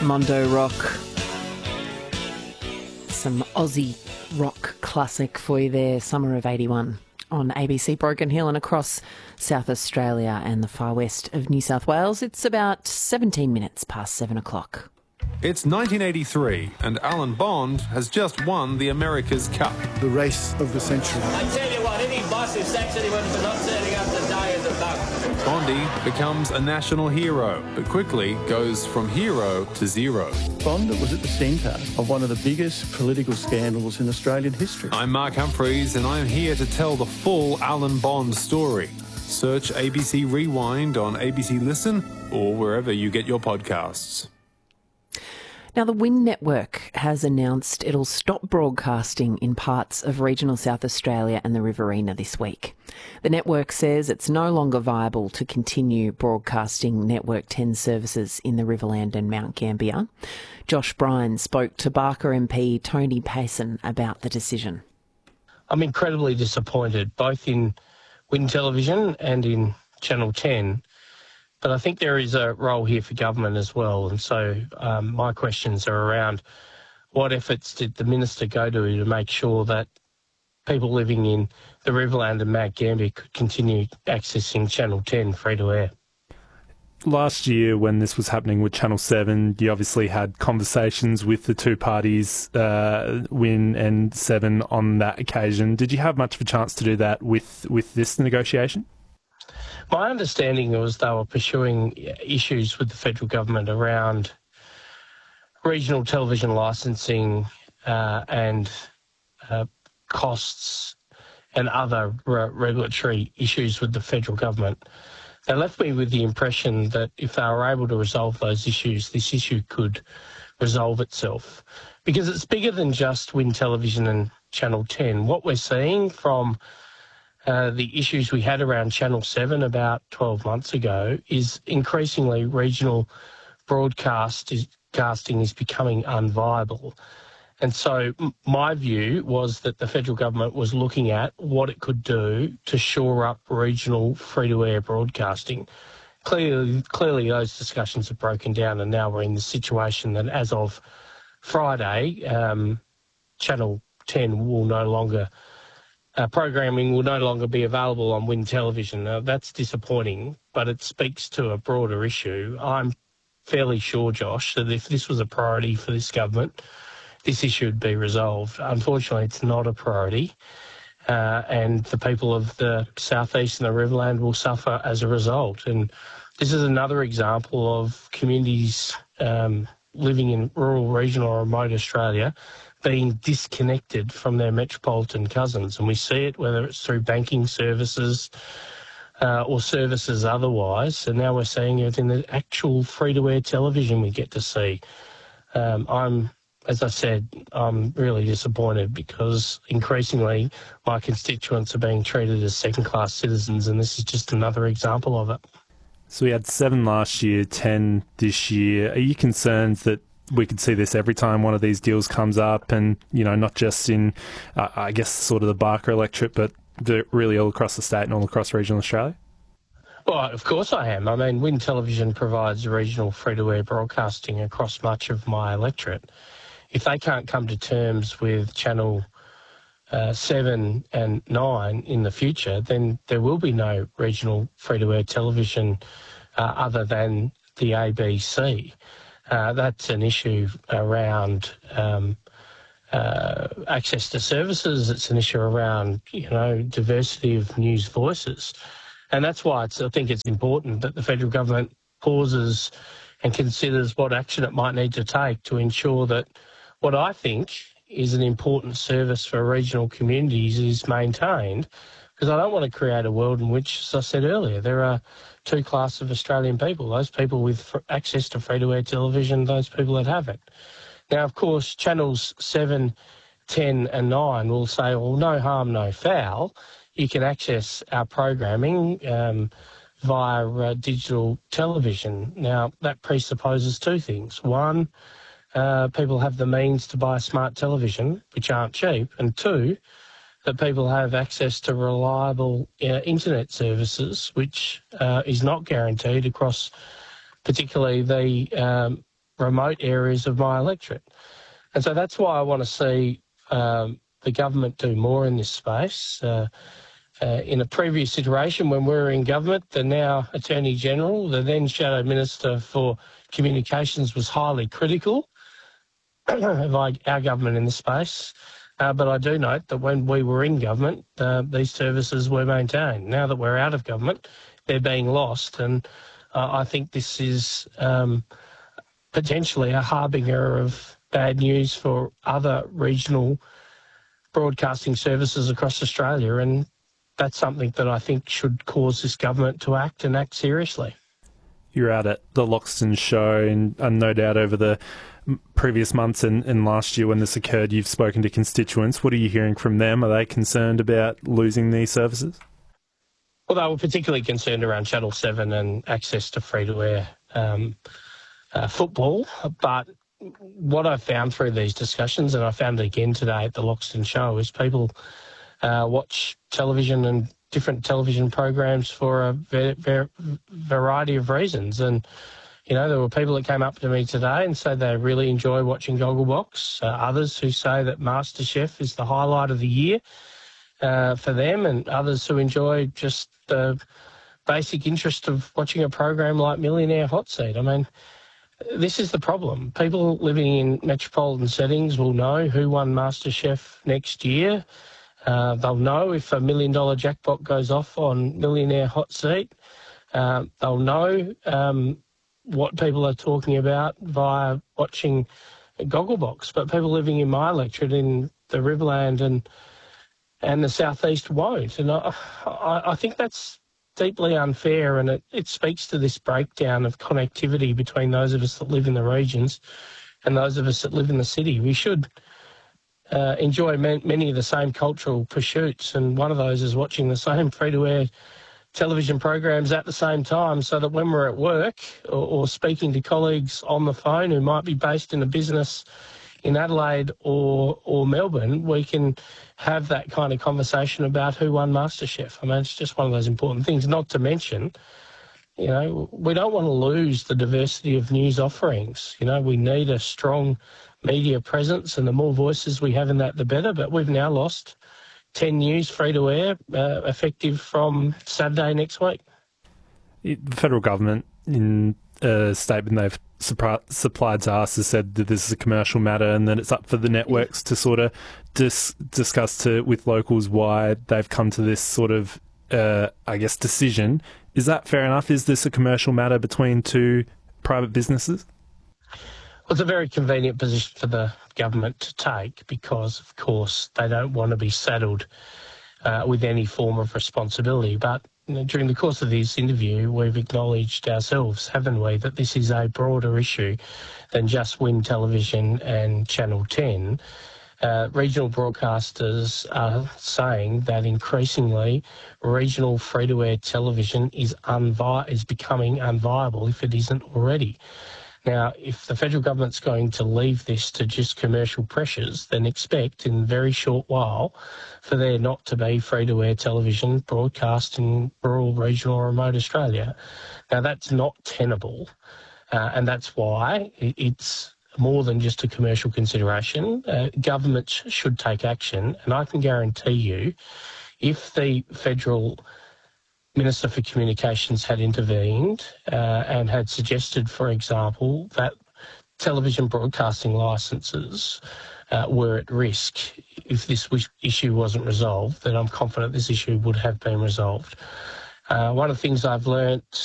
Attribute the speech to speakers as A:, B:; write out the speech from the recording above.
A: Mondo Rock. Some Aussie rock classic for you there, Summer of 81 on ABC Broken Hill and across South Australia and the far west of New South Wales. It's about 17 minutes past 7 o'clock.
B: It's 1983 and Alan Bond has just won the America's Cup.
C: The race of the century.
D: I tell you what, any boss who sacks anyone for not turning up to die is a bug.
B: Bondy becomes a national hero, but quickly goes from hero to zero.
E: Bond was at the centre of one of the biggest political scandals in Australian history.
B: I'm Mark Humphreys and I'm here to tell the full Alan Bond story. Search ABC Rewind on ABC Listen or wherever you get your podcasts.
A: Now, the WIN network has announced it'll stop broadcasting in parts of regional South Australia and the Riverina this week. The network says it's no longer viable to continue broadcasting Network 10 services in the Riverland and Mount Gambier. Josh Bryan spoke to Barker MP Tony Payson about the decision.
F: I'm incredibly disappointed, both in WIN Television and in Channel 10. But I think there is a role here for government as well. And so my questions are around what efforts did the minister go to make sure that people living in the Riverland and Mount Gambier could continue accessing Channel 10 free-to-air.
G: Last year, when this was happening with Channel 7, you obviously had conversations with the two parties, WIN and 7, on that occasion. Did you have much of a chance to do that with this negotiation?
F: My understanding was they were pursuing issues with the federal government around regional television licensing and costs and other regulatory issues with the federal government. They left me with the impression that if they were able to resolve those issues, this issue could resolve itself. Because it's bigger than just WIN Television and Channel 10. What we're seeing from the issues we had around Channel 7 about 12 months ago is increasingly regional broadcasting is becoming unviable. And so my view was that the federal government was looking at what it could do to shore up regional free-to-air broadcasting. Clearly those discussions have broken down, and now we're in the situation that as of Friday, Channel 10 will no longer programming will no longer be available on WIN Television. Now, that's disappointing, but it speaks to a broader issue. I'm fairly sure, Josh, that if this was a priority for this government, this issue would be resolved. Unfortunately, it's not a priority, and the people of the southeast and the Riverland will suffer as a result. And this is another example of communities living in rural, regional or remote Australia being disconnected from their metropolitan cousins. And we see it whether it's through banking services or services otherwise. And now we're seeing it in the actual free-to-air television we get to see. As I said, I'm really disappointed because increasingly my constituents are being treated as second-class citizens, and this is just another example of it.
G: So we had 7 last year, 10 this year. Are you concerned that we could see this every time one of these deals comes up, and, you know, not just in, I guess, sort of the Barker electorate, but really all across the state and all across regional Australia?
F: Well, of course I am. I mean, WIN Television provides regional free-to-air broadcasting across much of my electorate. If they can't come to terms with Channel 7 and 9 in the future, then there will be no regional free-to-air television other than the ABC. That's an issue around access to services. It's an issue around, diversity of news voices. And that's why I think it's important that the federal government pauses and considers what action it might need to take to ensure that what I think is an important service for regional communities is maintained, because I don't want to create a world in which, as I said earlier, there are two classes of Australian people, those people with access to free-to-air television, those people that haven't. Now, of course, Channels 7, 10 and 9 will say, well, no harm, no foul. You can access our programming via digital television. Now, that presupposes two things. One, people have the means to buy a smart television, which aren't cheap, and two, that people have access to reliable internet services, which is not guaranteed across particularly the remote areas of my electorate. And so that's why I want to see the government do more in this space. In a previous iteration, when we were in government, the now Attorney-General, the then Shadow Minister for Communications, was highly critical of our government in this space. But I do note that when we were in government, these services were maintained. Now that we're out of government, they're being lost. And I think this is potentially a harbinger of bad news for other regional broadcasting services across Australia. And that's something that I think should cause this government to act and act seriously.
G: You're out at the Loxton show, and no doubt over the previous months and last year when this occurred, you've spoken to constituents. What are you hearing from them? Are they concerned about losing these services?
F: Well, they were particularly concerned around Channel 7 and access to free-to-air football. But what I found through these discussions, and I found it again today at the Loxton show, is people watch television and different television programs for a variety of reasons. And, you know, there were people that came up to me today and said they really enjoy watching Gogglebox. Others who say that MasterChef is the highlight of the year for them, and others who enjoy just the basic interest of watching a program like Millionaire Hot Seat. I mean, this is the problem. People living in metropolitan settings will know who won MasterChef next year. They'll know if $1 million jackpot goes off on Millionaire Hot Seat. They'll know what people are talking about via watching Gogglebox. But people living in my electorate in the Riverland and the southeast won't. And I think that's deeply unfair, and it speaks to this breakdown of connectivity between those of us that live in the regions and those of us that live in the city. We should enjoy many of the same cultural pursuits, and one of those is watching the same free-to-air television programs at the same time, so that when we're at work or speaking to colleagues on the phone who might be based in a business in Adelaide or Melbourne, we can have that kind of conversation about who won MasterChef. I mean, it's just one of those important things, not to mention, you know, we don't want to lose the diversity of news offerings. You know, we need a strong media presence, and the more voices we have in that, the better. But we've now lost 10 news free-to-air effective from Saturday next week.
G: The federal government, in a statement they've supplied to us, has said that this is a commercial matter and that it's up for the networks to sort of discuss with locals why they've come to this sort of, decision. Is that fair enough? Is this a commercial matter between two private businesses?
F: Well, it's a very convenient position for the government to take because, of course, they don't want to be saddled with any form of responsibility. But during the course of this interview, we've acknowledged ourselves, haven't we, that this is a broader issue than just WIN Television and Channel 10. Regional broadcasters are saying that increasingly regional free-to-air television is becoming unviable if it isn't already. Now, if the federal government's going to leave this to just commercial pressures, then expect in a very short while for there not to be free-to-air television broadcast in rural, regional or remote Australia. Now, that's not tenable, and that's why it's more than just a commercial consideration. Governments should take action, and I can guarantee you if the federal Minister for Communications had intervened and had suggested, for example, that television broadcasting licences were at risk if this issue wasn't resolved, then I'm confident this issue would have been resolved. One of the things I've learnt